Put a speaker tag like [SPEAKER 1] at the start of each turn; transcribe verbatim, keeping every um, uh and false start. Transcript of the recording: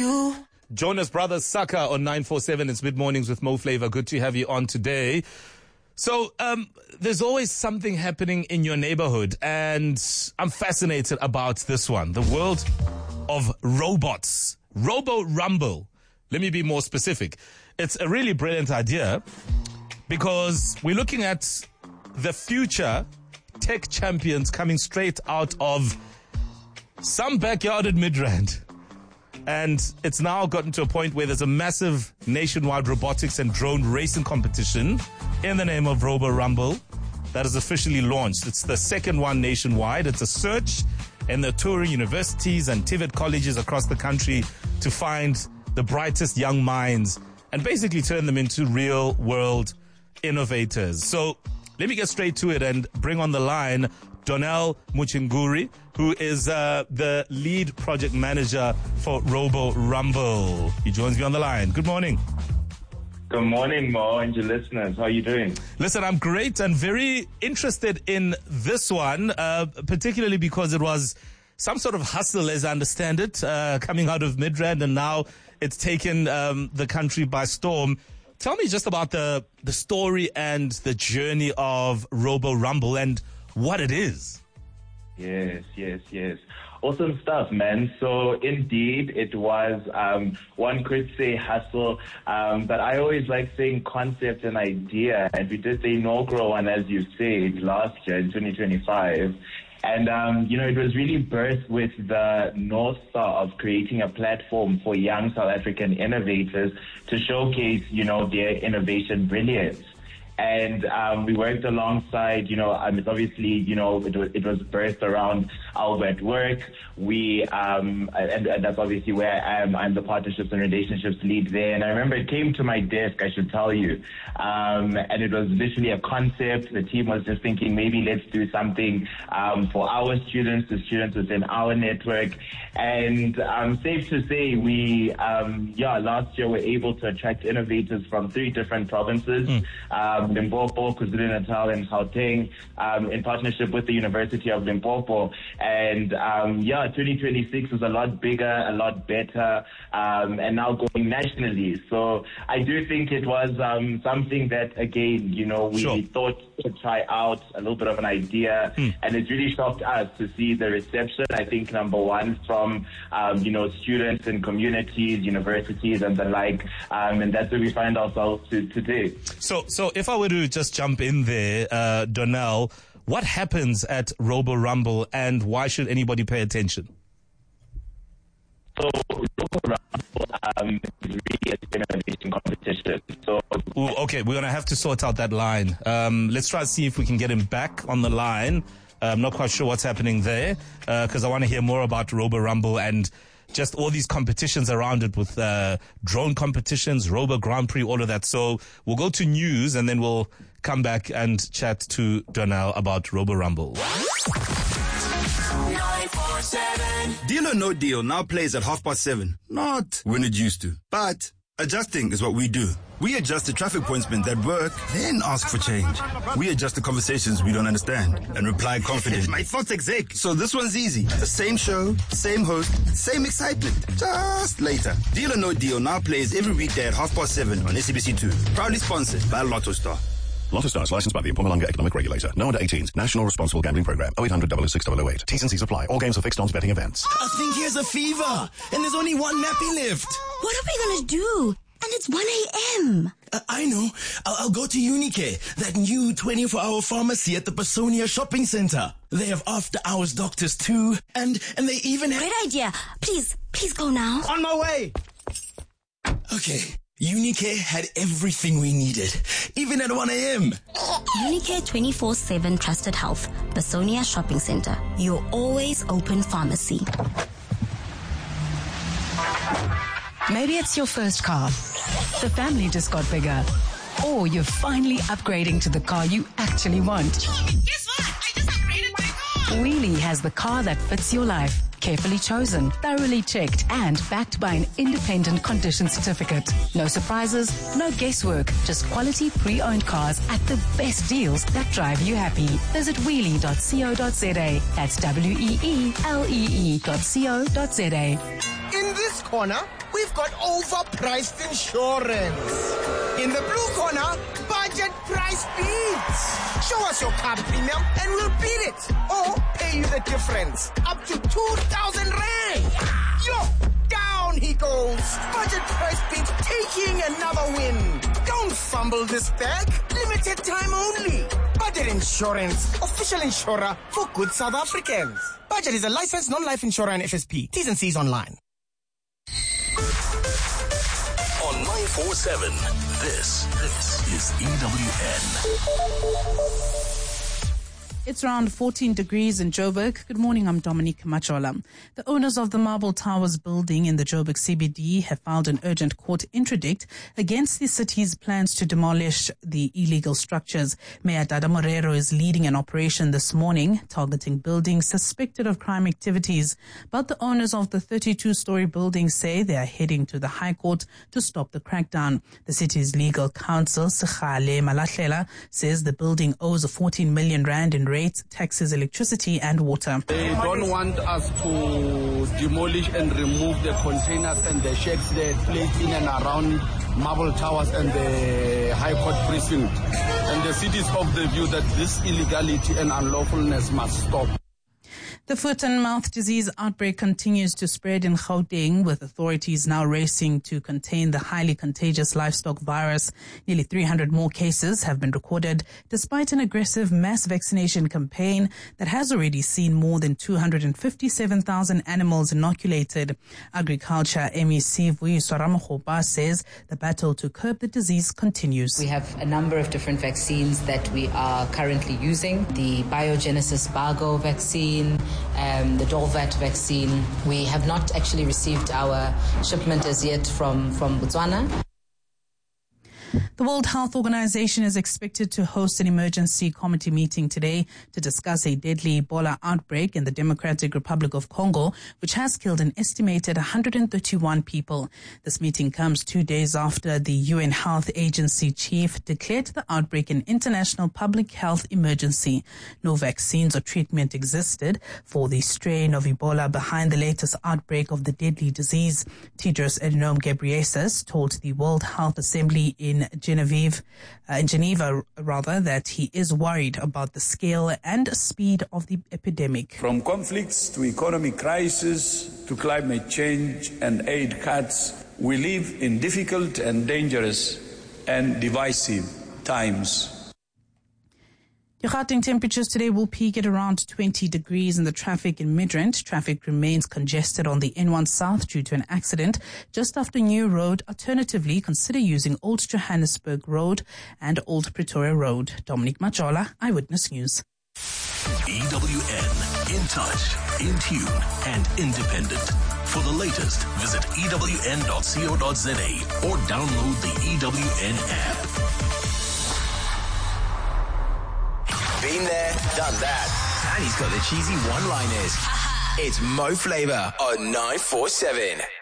[SPEAKER 1] you.
[SPEAKER 2] Jonas Brothers Sucker on nine four seven. It's Mid Mornings with Mo Flavor. Good to have you on today. So, um, there's always something happening in your neighborhood, and I'm fascinated about this one. The world of robots. Robo Rumble. Let me be more specific. It's a really brilliant idea because we're looking at the future tech champions coming straight out of some backyard at Midrand. And it's now gotten to a point where there's a massive nationwide robotics and drone racing competition in the name of Robo Rumble that is officially launched. It's the second one nationwide. It's a search, and they're touring universities and TVET colleges across the country to find the brightest young minds and basically turn them into real world innovators. So let me get straight to it and bring on the line Donnell Muchinguri, who is uh, the lead project manager for Robo Rumble. He joins me on the line. Good morning.
[SPEAKER 3] Good morning, Mo, and your listeners. How are you doing?
[SPEAKER 2] Listen, I'm great and very interested in this one, uh, particularly because it was some sort of hustle, as I understand it, uh, coming out of Midrand, and now it's taken um, the country by storm. Tell me just about the, the story and the journey of Robo Rumble and what it is.
[SPEAKER 3] Yes, yes, yes. Awesome stuff, man. So indeed, it was, um, one could say hustle, um, but I always like saying concept and idea. And we did the inaugural one, as you said, last year in twenty twenty-five. And, um, you know, it was really birthed with the North Star of creating a platform for young South African innovators to showcase, you know, their innovation brilliance. And um, we worked alongside, you know, um, it's obviously, you know, it was, it was birthed around Albert Work. We, um, and, and that's obviously where I am. I'm the partnerships and relationships lead there. And I remember it came to my desk, I should tell you. Um, and it was literally a concept. The team was just thinking, maybe let's do something um, for our students, the students within our network. And um, safe to say, we, um, yeah, last year were able to attract innovators from three different provinces. Mm. Um, Limpopo, KwaZulu-Natal, and Gauteng, um, in partnership with the University of Limpopo. And um, yeah, twenty twenty-six is a lot bigger, a lot better, um, and now going nationally. So I do think it was um, something that, again, you know, we sure. thought to try out, a little bit of an idea, hmm. and it really shocked us to see the reception. I think number one from um, you know, students and communities, universities, and the like, um, and that's where we find ourselves to, today.
[SPEAKER 2] So, so if I were to just jump in there, uh, Donnell, what happens at Robo Rumble and why should anybody pay attention?
[SPEAKER 3] So, Robo Rumble um, is really an innovation competition. So,
[SPEAKER 2] Ooh, okay, we're going to have to sort out that line. Um, let's try to see if we can get him back on the line. Uh, I'm not quite sure what's happening there because uh, I want to hear more about Robo Rumble and just all these competitions around it with uh, drone competitions, Robo Grand Prix, all of that. So we'll go to news and then we'll come back and chat to Donnell about Robo Rumble.
[SPEAKER 4] Deal or No Deal now plays at half past seven. Not when it used to. But adjusting is what we do. We adjust the traffic points that work, then ask for change. We adjust the conversations we don't understand and reply confidently. My thoughts exec. So this one's easy. The same show, same host, same excitement. Just later. Deal or No Deal now plays every weekday at half past seven on S A B C two. Proudly sponsored by Lotto Star.
[SPEAKER 5] Lotto Star is licensed by the Mpumalanga Economic Regulator. No under eighteens. National Responsible Gambling Program. oh eight hundred, double oh six, double oh eight. T's and C's apply. All games are fixed odds betting events.
[SPEAKER 1] I think he has a fever, and there's only one nappy left.
[SPEAKER 6] What are we gonna do? And it's one a.m.
[SPEAKER 1] Uh, I know. I'll, I'll go to Unicare, that new twenty-four hour pharmacy at the Pasonia Shopping Center. They have after-hours doctors too, and and they even have...
[SPEAKER 6] Great idea. Please, please go now.
[SPEAKER 1] On my way. Okay. Unicare had everything we needed, even at one a.m.
[SPEAKER 6] Unicare twenty-four seven Trusted Health, Pasonia Shopping Center. Your always open pharmacy.
[SPEAKER 7] Maybe it's your first car. The family just got bigger. Or you're finally upgrading to the car you actually want.
[SPEAKER 8] Guess what? I just upgraded my car.
[SPEAKER 7] Wheelie has the car that fits your life. Carefully chosen, thoroughly checked, and backed by an independent condition certificate. No surprises, no guesswork, just quality pre-owned cars at the best deals that drive you happy. Visit wheelie dot co dot za. That's W E E L E E dot co dot za.
[SPEAKER 1] In this
[SPEAKER 9] this corner, we've got overpriced insurance. In the blue corner, budget price beats. Show us your car premium and we'll beat it. Or pay you the difference. Up to two thousand rand. Yo, down he goes. Budget price beats taking another win. Don't fumble this bag. Limited time only. Budget Insurance, official insurer for good South Africans. Budget is a licensed non-life insurer and F S P. T's and C's online.
[SPEAKER 1] On nine four seven, this, this is E W N.
[SPEAKER 10] It's around fourteen degrees in Joburg. Good morning, I'm Dominique Machola. The owners of the Marble Towers building in the Joburg C B D have filed an urgent court interdict against the city's plans to demolish the illegal structures. Mayor Dada Morero is leading an operation this morning targeting buildings suspected of crime activities. But the owners of the thirty-two-story building say they are heading to the High Court to stop the crackdown. The city's legal counsel, Sekgale Malahlela, says the building owes a fourteen million rand in rates, taxes, electricity and water.
[SPEAKER 11] They don't want us to demolish and remove the containers and the shacks they placed in and around Marble Towers and the High Court precinct. And the city is of the view that this illegality and unlawfulness must stop.
[SPEAKER 10] The foot and mouth disease outbreak continues to spread in Gauteng, with authorities now racing to contain the highly contagious livestock virus. Nearly three hundred more cases have been recorded, despite an aggressive mass vaccination campaign that has already seen more than two hundred fifty-seven thousand animals inoculated. Agriculture M E C Vuyiswa Ramakgopa says the battle to curb the disease continues.
[SPEAKER 12] We have a number of different vaccines that we are currently using. The Biogenesis Bargo vaccine, Um, the Dolvat vaccine. We have not actually received our shipment as yet from, from Botswana.
[SPEAKER 10] The World Health Organization is expected to host an emergency committee meeting today to discuss a deadly Ebola outbreak in the Democratic Republic of Congo, which has killed an estimated one hundred thirty-one people. This meeting comes two days after the U N Health Agency chief declared the outbreak an international public health emergency. No vaccines or treatment existed for the strain of Ebola behind the latest outbreak of the deadly disease. Tedros Adhanom Ghebreyesus told the World Health Assembly in Genevieve, uh, in Geneva, rather, that he is worried about the scale and speed of the epidemic.
[SPEAKER 13] From conflicts to economic crisis to climate change and aid cuts, we live in difficult and dangerous and divisive times.
[SPEAKER 10] Your Gauteng temperatures today will peak at around twenty degrees in the traffic in Midrand. Traffic remains congested on the N one South due to an accident just after New Road. Alternatively, consider using Old Johannesburg Road and Old Pretoria Road. Dominique Machola, Eyewitness News.
[SPEAKER 1] E W N, in touch, in tune and independent. For the latest, visit E W N dot co dot za or download the E W N app.
[SPEAKER 14] Been there, done that. And he's got the cheesy one-liners. It's Mo Flava on nine four seven.